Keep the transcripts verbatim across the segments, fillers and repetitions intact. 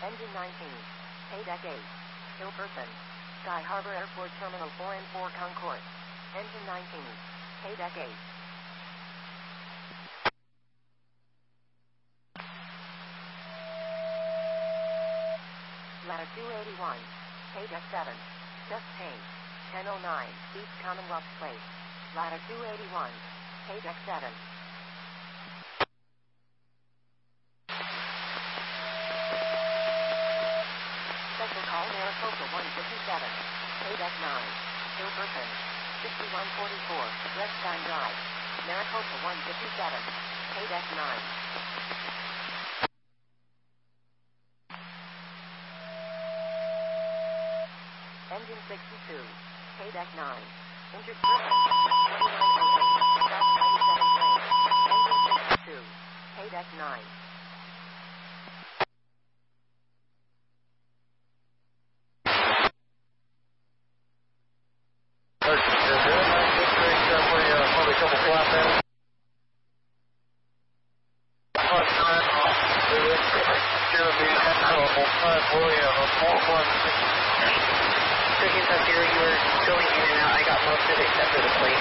Engine nineteen. Hey Deck eight. Hill Person. Sky Harbor Airport Terminal four and four Concourse. Engine nineteen. Hey Deck eight. Ladder two eighty-one. Hey Deck seven. Just change. ten oh nine. East Commonwealth Place. Ladder two eighty-one. Hey Deck seven. Special call Maricopa one fifty-seven. Hey Deck nine. Hill Person. sixty-one forty-four. Redstone Drive. Maricopa one fifty-seven. Hey Deck nine. Engine sixty-two. Hey Deck nine. Injured person. twenty-nine oh eight. South ninety-seven plane. Engine sixty-two. Hey Deck nine. Cooking Sub Zero, you were going in and out. I got most of it except for the plate.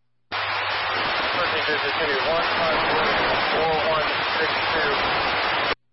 Visit one five four one six two.